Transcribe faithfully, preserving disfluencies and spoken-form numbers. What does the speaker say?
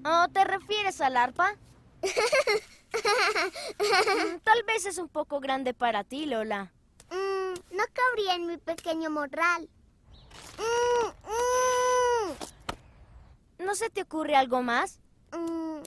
¿O te refieres al arpa? Mm, Tal vez es un poco grande para ti, Lola. Mm, no cabría en mi pequeño morral. Mm, mm. ¿No se te ocurre algo más?